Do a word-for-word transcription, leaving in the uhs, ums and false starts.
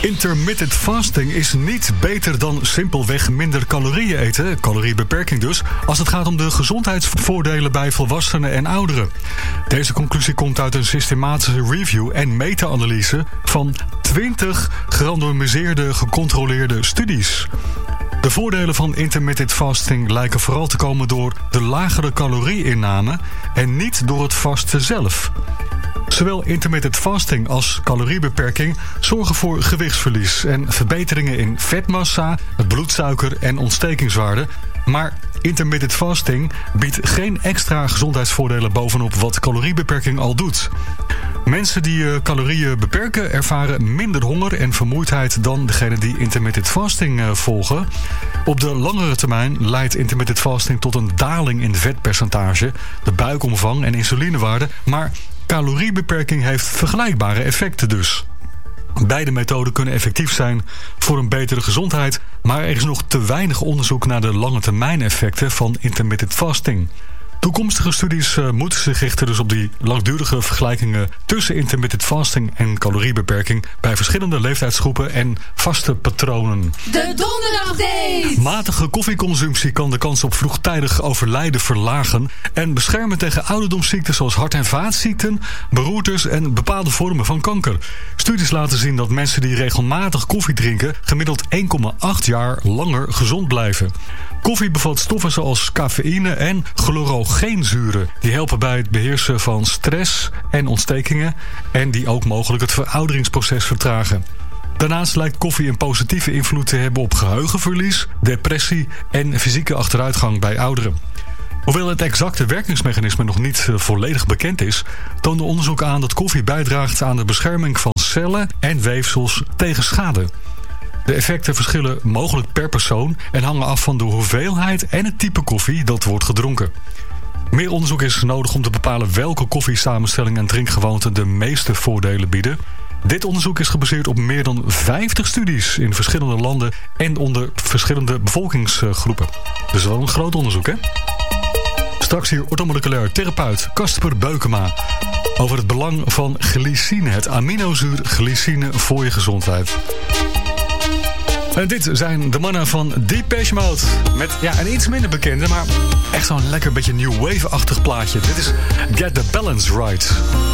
Intermittent fasting is niet beter dan simpelweg minder calorieën eten, caloriebeperking dus, als het gaat om de gezondheidsvoordelen bij volwassenen en ouderen. Deze conclusie komt uit een systematische review en meta-analyse van twintig gerandomiseerde gecontroleerde studies. De voordelen van intermittent fasting lijken vooral te komen door de lagere calorieinname en niet door het vasten zelf. Zowel intermittent fasting als caloriebeperking zorgen voor gewichtsverlies en verbeteringen in vetmassa, bloedsuiker en ontstekingswaarde. Maar intermittent fasting biedt geen extra gezondheidsvoordelen bovenop wat caloriebeperking al doet. Mensen die uh, calorieën beperken ervaren minder honger en vermoeidheid dan degenen die intermittent fasting uh, volgen. Op de langere termijn leidt intermittent fasting tot een daling in vetpercentage, de buikomvang en insulinewaarde, maar caloriebeperking heeft vergelijkbare effecten dus. Beide methoden kunnen effectief zijn voor een betere gezondheid, maar er is nog te weinig onderzoek naar de lange termijn effecten van intermittent fasting. Toekomstige studies uh, moeten zich richten dus op die langdurige vergelijkingen tussen intermittent fasting en caloriebeperking bij verschillende leeftijdsgroepen en vaste patronen. De donderdagdate! Matige koffieconsumptie kan de kans op vroegtijdig overlijden verlagen en beschermen tegen ouderdomsziekten zoals hart- en vaatziekten, beroertes en bepaalde vormen van kanker. Studies laten zien dat mensen die regelmatig koffie drinken gemiddeld één komma acht jaar langer gezond blijven. Koffie bevat stoffen zoals cafeïne en chlorogeenzuren. Die helpen bij het beheersen van stress en ontstekingen en die ook mogelijk het verouderingsproces vertragen. Daarnaast lijkt koffie een positieve invloed te hebben op geheugenverlies, depressie en fysieke achteruitgang bij ouderen. Hoewel het exacte werkingsmechanisme nog niet volledig bekend is, toonde onderzoek aan dat koffie bijdraagt aan de bescherming van cellen en weefsels tegen schade. De effecten verschillen mogelijk per persoon en hangen af van de hoeveelheid en het type koffie dat wordt gedronken. Meer onderzoek is nodig om te bepalen welke koffiesamenstelling en drinkgewoonten de meeste voordelen bieden. Dit onderzoek is gebaseerd op meer dan vijftig studies in verschillende landen en onder verschillende bevolkingsgroepen. Dus wel een groot onderzoek, hè? Straks hier orthomoleculair therapeut Casper Beukema over het belang van glycine, het aminozuur glycine voor je gezondheid. En dit zijn de mannen van Depeche Mode. Met ja, een iets minder bekende, maar echt zo'n lekker beetje new wave-achtig plaatje. Dit is Get the Balance Right.